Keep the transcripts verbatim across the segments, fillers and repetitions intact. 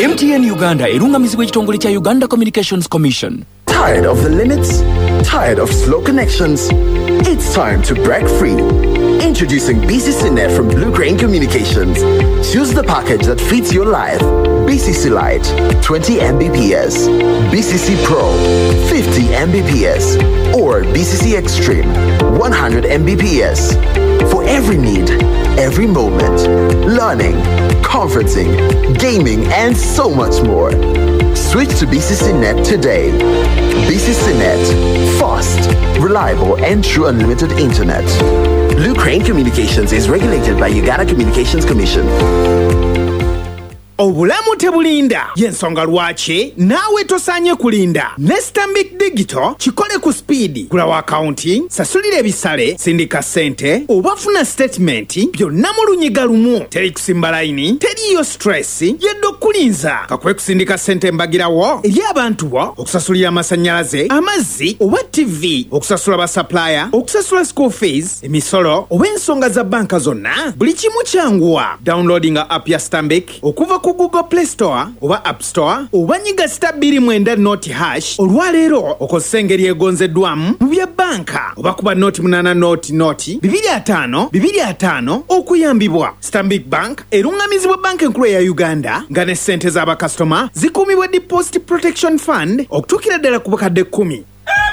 M T N Uganda erungamizibwa ekitongole kya Uganda Communications Commission. Tired of the limits? Tired of slow connections? It's time to break free. Introducing B C C Net from Blue Crane Communications. Choose the package that fits your life. B C C Lite, twenty megabits per second. B C C Pro, fifty megabits per second. Or B C C Extreme, one hundred megabits per second. For every need, every moment. Learning, conferencing, gaming, and so much more. Switch to B C C Net today. B C C Net. Fast, reliable, and true unlimited internet. Blue Crane Communications is regulated by Uganda Communications Commission. Obulamu tebulinda yensonga lwaki naawe tosanye kulinda ne Stanbic Digital kikole ku speed. Gulawo accounting, sasulira ebisale, sindika ssente, obafuna statement byonna mu lunyiga lumu. Teri kusimba layini, teriyo stress yedde okulinza. Kakwe kusindika ssente mbagirawo eri abantu bo, okusasulira amasannyalaze, amazzi oba T V, okusasula ba supplier, okusasula school fees, emisolo oba ensonga za banka zonna. Buli kimu kyanguwa. Downloading app ya Stanbic okuva ku Google Play Store oba App Store oba nyiga star two nine noti hash. Olwaleero okozesa engeri egonzeddwamu mu bya banka oba kuba noti munana noti noti bibiri ataano bibiri ataano okuyambibwa. Stanbic Bank erungamizibwa banka enkulu ya Uganda nga ne ssente z'abakasitoma zikuumibwa Deposit Protection Fund okutuukira ddala ku bakadde kkumi.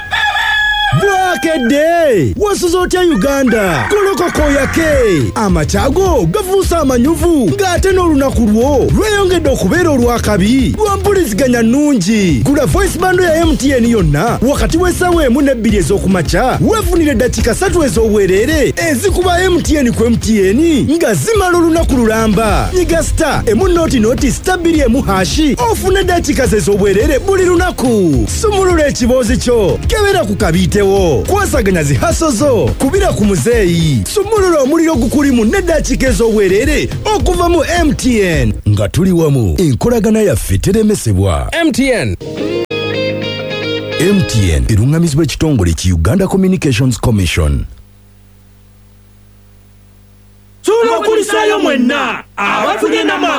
Bwakedde wasuzotya Uganda kolokoko yake amachago gavusa amanyuvu ngate n'olunaku lwo lweyongedde okubeera olwakabi lwampuliziganya nungi. Gula voice bando ya M T N yonna wakati w'essaawa emu n'ebbiri ez'okumakya weefunire eddakiika ssatu ez'obwereere ezikuba M T N ku M T N nga zimala olunaku lulamba. Nyiga star emu noti noti star bbiri emu hashi ofune eddakiika ez'obwereere buli lunaku. Sumulula ekiboozi kyo kebera ku kabite kwasaganya zihaso zo kubira ku muzeeyi. Sumulula omuliro gukulimu n'eddakiika ez'obwereere okuva mu M T N nga tuli wamu enkolagana yaffe teremesebwa. M T N M T N erungamizibwa ekitongole ki Uganda Communications Commission. Tulo kulisayo mwenna abatunye nama